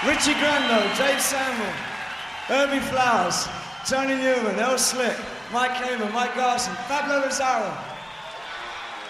Richie Grando, Dave Samuel, Herbie Flowers, Tony Newman, Earl Slick, Mike Hamer, Mike Garson, Pablo Lazaro,